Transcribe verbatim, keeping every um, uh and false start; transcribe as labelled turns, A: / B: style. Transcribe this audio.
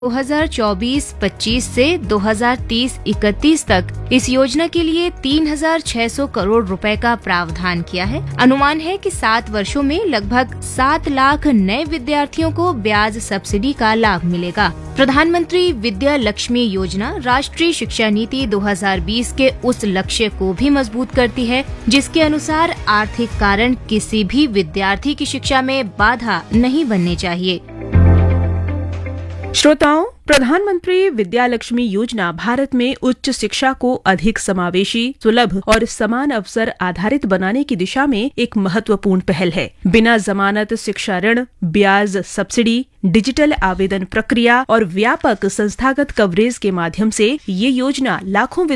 A: दो हज़ार चौबीस पच्चीस से दो हज़ार तीस इकतीस तक इस योजना के लिए तीन हज़ार छह सौ करोड़ रुपए का प्रावधान किया है। अनुमान है कि सात वर्षों में लगभग सात लाख नए विद्यार्थियों को ब्याज सब्सिडी का लाभ मिलेगा। प्रधानमंत्री विद्या लक्ष्मी योजना राष्ट्रीय शिक्षा नीति दो हज़ार बीस के उस लक्ष्य को भी मजबूत करती है, जिसके अनुसार आर्थिक कारण किसी भी विद्यार्थी की शिक्षा में बाधा नहीं बननी चाहिए।
B: श्रोताओं, प्रधानमंत्री विद्या लक्ष्मी योजना भारत में उच्च शिक्षा को अधिक समावेशी, सुलभ और समान अवसर आधारित बनाने की दिशा में एक महत्वपूर्ण पहल है। बिना जमानत शिक्षा ऋण, ब्याज सब्सिडी, डिजिटल आवेदन प्रक्रिया और व्यापक संस्थागत कवरेज के माध्यम से ये योजना लाखों